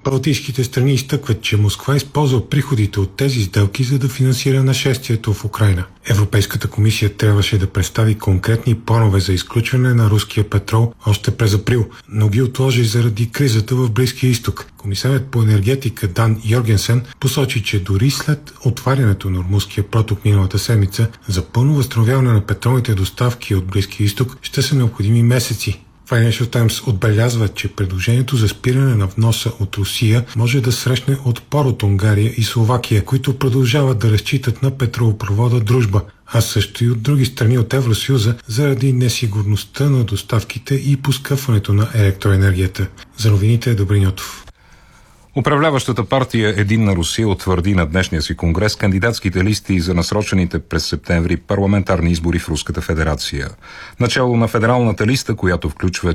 Балтийските страни изтъкват, че Москва използва приходите от тези сделки, за да финансира нашествието в Украйна. Европейската комисия трябваше да представи конкретни планове за изключване на руския петрол още през април, но ги отложи заради кризата в Близкия изток. Комисарят по енергетика Дан Йоргенсен посочи, че дори след отварянето на Ормузския проток миналата седмица, за пълно възстановяване на петролните доставки от Близкия изток ще са необходими месеци. Financial Times отбелязва, че предложението за спиране на вноса от Русия може да срещне отпор от Унгария и Словакия, които продължават да разчитат на петролопровода Дружба, а също и от други страни от Евросъюза заради несигурността на доставките и поскъпването на електроенергията. За новините Добрин Йотов. Управляващата партия Единна Русия утвърди на днешния си конгрес кандидатските листи за насрочените през септември парламентарни избори в Руската федерация. Начало на федералната листа, която включва